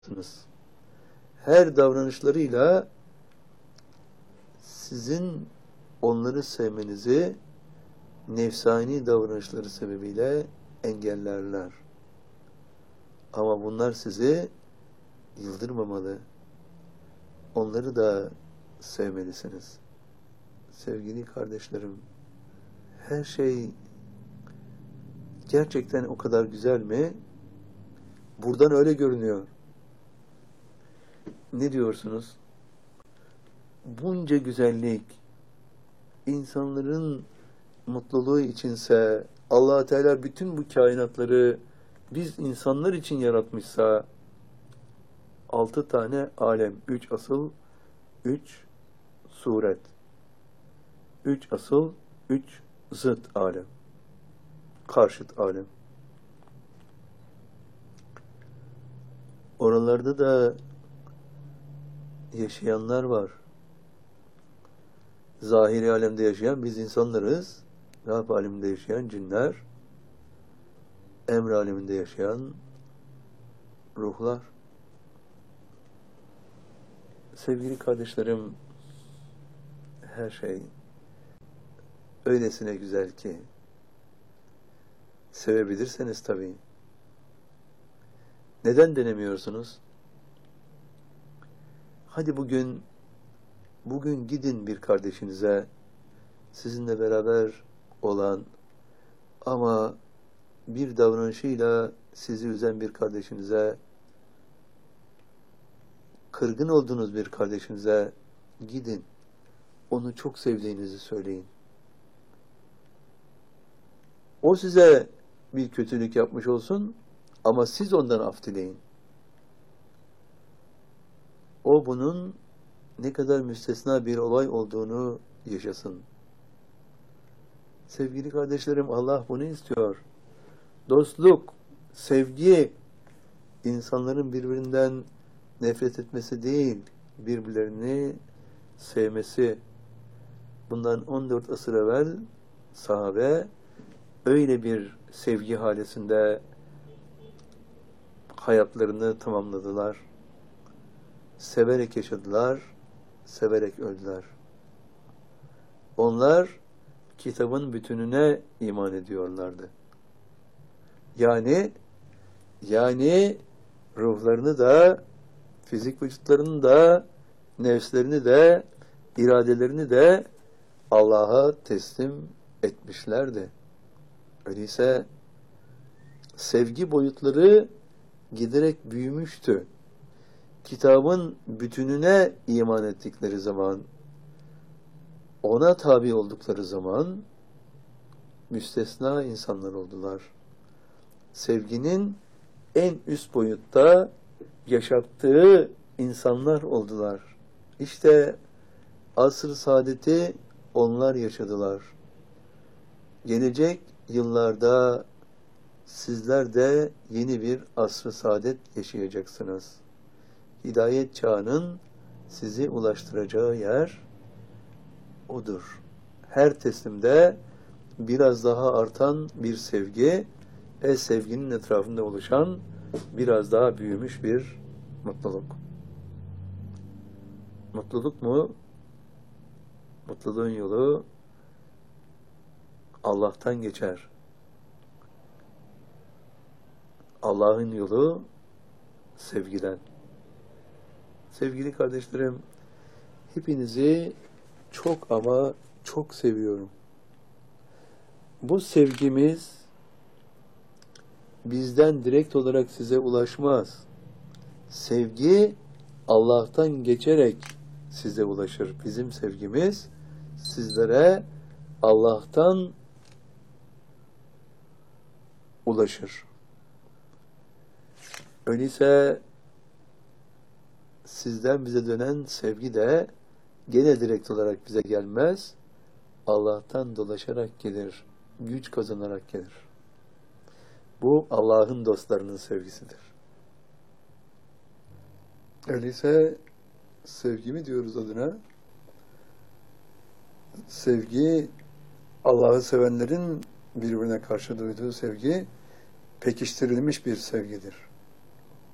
Her davranışlarıyla sizin onları sevmenizi nefsani davranışları sebebiyle engellerler. Ama bunlar sizi yıldırmamalı. Onları da sevmelisiniz. Sevgili kardeşlerim, her şey gerçekten o kadar güzel mi? Buradan öyle görünüyor. Ne diyorsunuz? Bunca güzellik, insanların mutluluğu içinse, Allah Teala bütün bu kainatları biz insanlar için yaratmışsa, 6 tane alem, 3 asıl, 3 suret, 3 asıl, 3 zıt alem, karşıt alem. Oralarda da yaşayanlar var. Zahiri alemde yaşayan biz insanlarız. Rab aleminde yaşayan cinler. Emr aleminde yaşayan ruhlar. Sevgili kardeşlerim, her şey öylesine güzel ki sevebilirseniz tabii. Neden denemiyorsunuz? Hadi bugün gidin bir kardeşinize, sizinle beraber olan ama bir davranışıyla sizi üzen bir kardeşinize, kırgın olduğunuz bir kardeşinize gidin. Onu çok sevdiğinizi söyleyin. O size bir kötülük yapmış olsun ama siz ondan af dileyin. O bunun ne kadar müstesna bir olay olduğunu yaşasın. Sevgili kardeşlerim, Allah bunu istiyor. Dostluk, sevgi, insanların birbirinden nefret etmesi değil, birbirlerini sevmesi. Bundan 14 asır evvel sahabe öyle bir sevgi halesinde hayatlarını tamamladılar. Severek yaşadılar, severek öldüler. Onlar kitabın bütününe iman ediyorlardı. Yani ruhlarını da, fizik vücutlarını da, nefslerini de, iradelerini de Allah'a teslim etmişlerdi. Öyleyse sevgi boyutları giderek büyümüştü. Kitabın bütününe iman ettikleri zaman, ona tabi oldukları zaman müstesna insanlar oldular. Sevginin en üst boyutta yaşattığı insanlar oldular. İşte asr-ı saadeti onlar yaşadılar. Gelecek yıllarda sizler de yeni bir asr-ı saadet yaşayacaksınız. Hidayet çağının sizi ulaştıracağı yer odur. Her teslimde biraz daha artan bir sevgi, sevginin etrafında oluşan biraz daha büyümüş bir mutluluk. Mutluluk mu? Mutluluğun yolu Allah'tan geçer. Allah'ın yolu sevgiden. Sevgili kardeşlerim, hepinizi çok ama çok seviyorum. Bu sevgimiz bizden direkt olarak size ulaşmaz. Sevgi Allah'tan geçerek size ulaşır. Bizim sevgimiz sizlere Allah'tan ulaşır. Öyleyse sizden bize dönen sevgi de gene direkt olarak bize gelmez. Allah'tan dolaşarak gelir. Güç kazanarak gelir. Bu Allah'ın dostlarının sevgisidir. Öyleyse sevgi mi diyoruz adına? Sevgi, Allah'ı sevenlerin birbirine karşı duyduğu sevgi pekiştirilmiş bir sevgidir.